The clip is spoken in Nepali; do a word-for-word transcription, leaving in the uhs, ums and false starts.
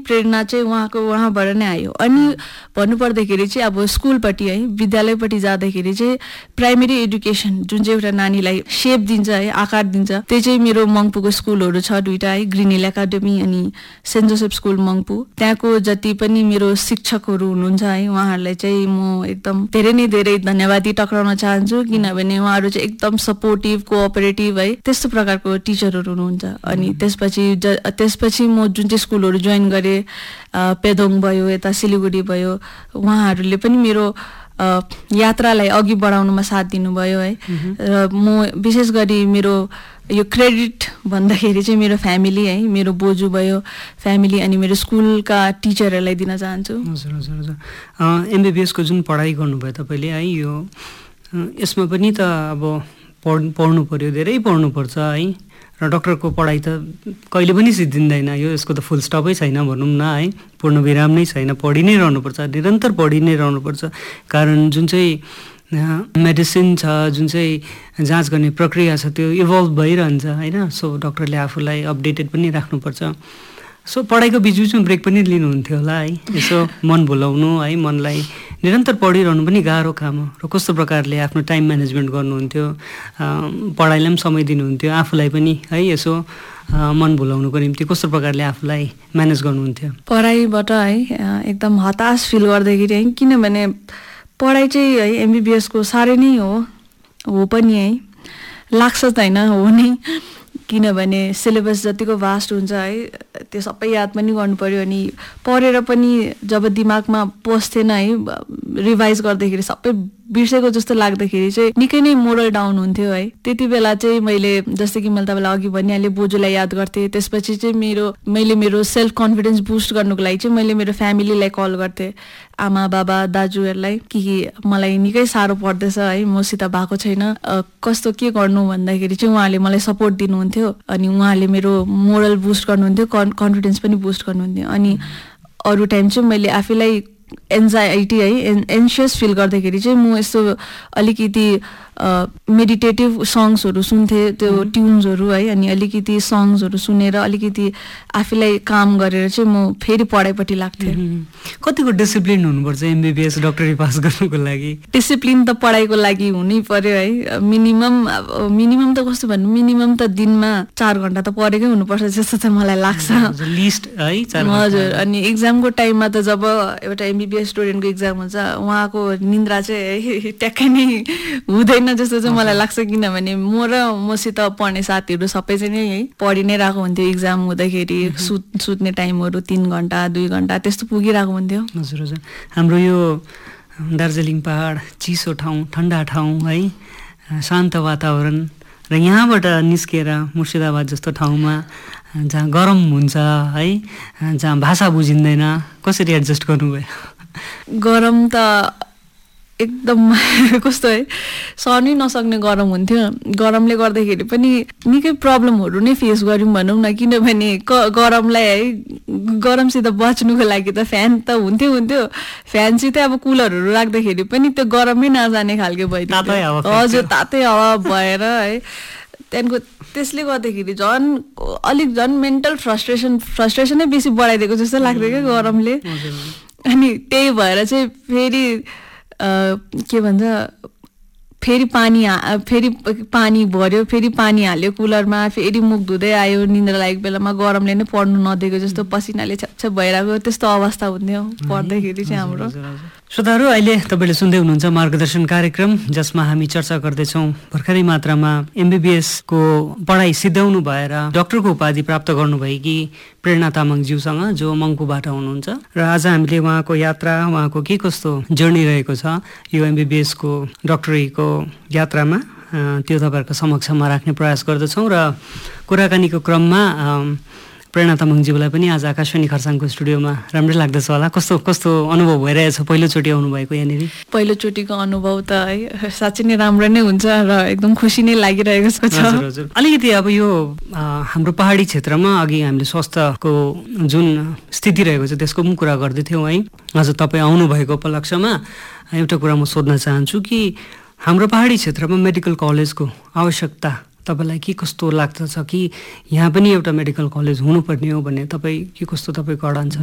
प्रेरणा चाहिँ उहाँको उहाँबाट नै आयो। अनि भन्नुपर्दाखेरि चाहिँ अब स्कुलपट्टि है विद्यालयपट्टि जाँदाखेरि चाहिँ प्राइमेरी एडुकेसन जुन चाहिँ एउटा नानीलाई सेप दिन्छ है आकार दिन्छ त्यो चाहिँ मेरो मङ्पुको स्कुलहरू छ दुईटा है, ग्रिन हिल एकाडेमी अनि सेन्ट जोसेफ स्कुल मङ्पु। त्यहाँको जति पनि मेरो शिक्षकहरू हुनुहुन्छ है उहाँहरूलाई चाहिँ म एकदम धेरै नै धेरै धन्यवादी टक्राउन चाहन्छु, किनभने उहाँहरू चाहिँ एकदम सपोर्टिभ कोअपरेटिभ है त्यस्तो प्रकारको टिचरहरू हुनुहुन्छ। अनि त्यसपछि त्यसपछि म जुन चाहिँ स्कुलहरू जोइन गरेँ, पेदोङ भयो यता सिलिगुडी भयो, उहाँहरूले पनि मेरो यात्रालाई अघि बढाउनुमा साथ दिनुभयो है। र म विशेष गरी मेरो यो क्रेडिट भन्दाखेरि चाहिँ मेरो फ्यामिली है, मेरो बोजू भयो फ्यामिली अनि मेरो स्कुलका टिचरहरूलाई दिन चाहन्छु। हजुर हजुर हजुर एमबिबिएसको जुन पढाइ गर्नुभयो तपाईँले है, यो यसमा पनि त अब पढ पढ्नु पऱ्यो, धेरै पढ्नुपर्छ है, र डक्टरको पढाइ त कहिले पनि सिद्धिँदैन, यो यसको त फुल स्टपै छैन भनौँ न है, पूर्ण विराम नै छैन, पढि नै रहनुपर्छ, निरन्तर पढि नै रहनुपर्छ। कारण जुन चाहिँ मेडिसिन छ, जुन चाहिँ जाँच गर्ने प्रक्रिया छ त्यो इभल्भ भइरहन्छ होइन। सो डक्टरले आफूलाई अपडेटेड पनि राख्नुपर्छ। सो पढाइको बिचबिचमा ब्रेक पनि लिनुहुन्थ्यो होला है, यसो मन भुलाउनु है, मनलाई निरन्तर पढिरहनु पनि गाह्रो काम हो। र कस्तो प्रकारले आफ्नो टाइम म्यानेजमेन्ट गर्नुहुन्थ्यो, पढाइलाई पनि समय दिनुहुन्थ्यो, आफूलाई पनि है यसो मन भुलाउनुको निम्ति कस्तो प्रकारले आफूलाई म्यानेज गर्नुहुन्थ्यो? पढाइबाट है एकदम हताश फिल गर्दाखेरि है, किनभने पढाइ चाहिँ है एमबिबिएसको साह्रै नै हो हो पनि है, लाग्छ त होइन हो नै, किनभने सिलेबस जतिको भास्ट हुन्छ है त्यो सबै याद पनि गर्नु पर्यो। अनि पढेर पनि जब दिमागमा पस्थेन है रिभाइज गर्दाखेरि सबै बिर्सेको जस्तो लाग्दाखेरि चाहिँ निकै नै मोरल डाउन हुन्थ्यो है। त्यति बेला चाहिँ मैले जस्तै कि मैले तपाईँलाई अघि भनिहालेँ बोजूलाई याद गर्थेँ, त्यसपछि चाहिँ मेरो मैले मेरो सेल्फ कन्फिडेन्स बुस्ट गर्नुको लागि चाहिँ मैले मेरो फ्यामिलीलाई कल गर्थेँ, आमा बाबा दाजुहरूलाई, कि मलाई निकै साह्रो पर्दैछ है, मसित भएको छैन, कस्तो के गर्नु भन्दाखेरि चाहिँ उहाँले मलाई सपोर्ट दिनुहुन्थ्यो अनि उहाँले मेरो मोरल बुस्ट गर्नुहुन्थ्यो, कन् कन्फिडेन्स पनि बुस्ट गर्नुहुन्थ्यो। अनि अरू टाइम चाहिँ मैले आफैलाई एन्जाइटी है एन एन्सियस फिल गर्दाखेरि चाहिँ म यस्तो अलिकति मेडिटेटिभ सङ्ग्सहरू सुन्थेँ, त्यो ट्युन्सहरू है, अनि अलिकति सङ्ग्सहरू सुनेर अलिकति आफैलाई काम गरेर चाहिँ म फेरि पढाइपट्टि लाग्थेँ। कतिको डिसिप्लिन हुनुपर्छ एमबिबिएस डक्टरी पास गर्नुको लागि? डिसिप्लिन त पढाइको लागि हुनै पर्यो है, मिनिमम मिनिमम त कस्तो भन्नु, मिनिमम त दिनमा चार घन्टा त पढेकै हुनुपर्छ जस्तो चाहिँ मलाई लाग्छ लिस्ट है। हजुर, अनि इक्जामको टाइममा त जब एउटा एमबिबिएस स्टुडेन्टको इक्जाम हुन्छ उहाँको निन्द्रा चाहिँ ट्याक्कै नै हुँदैन जस्तो चाहिँ मलाई लाग्छ, किनभने म र मसित पढ्ने साथीहरू सबै चाहिँ नै है पढि नै रहेको हुन्थ्यो। इक्जाम हुँदाखेरि सुत सुत्ने टाइमहरू तिन घन्टा दुई घन्टा त्यस्तो पुगिरहेको हुन्थ्यो। हजुर हजुर, हाम्रो यो दार्जिलिङ पहाड चिसो ठाउँ, ठन्डा ठाउँ है, शान्त वातावरण, र यहाँबाट निस्केर मुर्सिदाबाद जस्तो ठाउँमा जहाँ गरम हुन्छ है, जहाँ भाषा बुझिँदैन, कसरी एडजस्ट गर्नुभयो? गरम त एकदम कस्तो है सहनै नसक्ने गरम हुन्थ्यो। गरमले गर्दाखेरि पनि निकै प्रब्लमहरू नै फेस गऱ्यौँ भनौँ न, किनभने गरमलाई है गरमसित बच्नुको लागि त फ्यान त हुन्थ्यो हुन्थ्यो फ्यानसितै अब कुलरहरू राख्दाखेरि पनि त्यो गरमै नजाने खालको भइदियो। हजुर, तातै हावा भएर है, त्यहाँदेखिको त्यसले गर्दाखेरि झन् अलिक झन् मेन्टल फ्रस्ट्रेसन फ्रस्ट्रेसनै बेसी बढाइदिएको जस्तो लाग्थ्यो क्या गरमले। अनि त्यही भएर चाहिँ फेरि के भन्छ फेरि पानी फेरि पानी भर्यो, फेरि पानी हाल्यो कुलरमा, फेरि मुख धुँदै आयो, निन्द्रा लागेको बेलामा गरमले नै पढ्नु नदिएको जस्तो पसिनाले छ्यापछ्याप भइरहेको त्यस्तो अवस्था हुन्थ्यो पढ्दाखेरि चाहिँ हाम्रो। श्रोताहरू, अहिले तपाईँले सुन्दै हुनुहुन्छ मार्गदर्शन कार्यक्रम, जसमा हामी चर्चा गर्दैछौँ भर्खरै मात्रामा एमबिबिएसको पढाइ सिद्ध्याउनु भएर डक्टरको उपाधि प्राप्त गर्नुभएकी प्रेरणा तामाङज्यूसँग, जो मङ्पुबाट हुनुहुन्छ। र आज हामीले उहाँको यात्रा, उहाँको के कस्तो जर्नी रहेको छ यो एमबिबिएसको डक्टरीको यात्रामा, त्यो तपाईँहरूको समक्षमा राख्ने प्रयास गर्दछौँ। र कुराकानीको क्रममा प्रेरणा तामाङज्यूलाई पनि आज आकाशवाणी खरसाङको स्टुडियोमा राम्रै लाग्दछ होला? कस्तो कस्तो अनुभव भइरहेछ पहिलोचोटि आउनुभएको यहाँनिर? पहिलोचोटिको अनुभव त है साँच्चै नै राम्रो नै हुन्छ र एकदम खुसी नै लागिरहेको छ। हजुर हजुर, अलिकति अब यो हाम्रो पहाडी क्षेत्रमा अघि हामीले स्वास्थ्यको जुन स्थिति रहेको छ त्यसको पनि कुरा गर्दै थियौँ है। आज तपाईँ आउनुभएको उपलक्ष्यमा एउटा कुरा म सोध्न चाहन्छु कि हाम्रो पहाडी क्षेत्रमा मेडिकल कलेजको आवश्यकता तपाईँलाई के कस्तो लाग्दछ कि यहाँ पनि एउटा मेडिकल कलेज हुनुपर्ने हो भन्ने तपाईँ के कस्तो तपाईँको अडान छ?